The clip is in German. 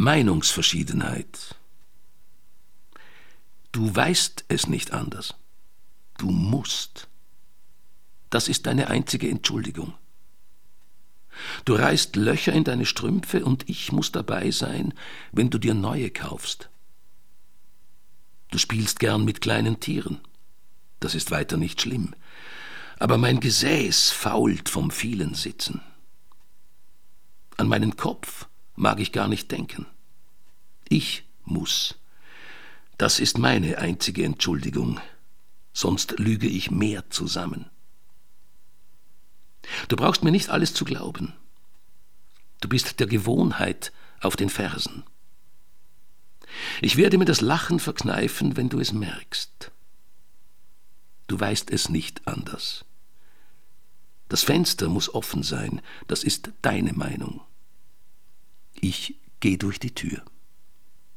Meinungsverschiedenheit. Du weißt es nicht anders. Du musst. Das ist deine einzige Entschuldigung. Du reißt Löcher in deine Strümpfe und ich muss dabei sein, wenn du dir neue kaufst. Du spielst gern mit kleinen Tieren. Das ist weiter nicht schlimm. Aber mein Gesäß fault vom vielen Sitzen. An meinen Kopf mag ich gar nicht denken. Ich muss. Das ist meine einzige Entschuldigung. Sonst lüge ich mehr zusammen. Du brauchst mir nicht alles zu glauben. Du bist der Gewohnheit auf den Fersen. Ich werde mir das Lachen verkneifen, wenn du es merkst. Du weißt es nicht anders. Das Fenster muss offen sein, das ist deine Meinung. Ich gehe durch die Tür.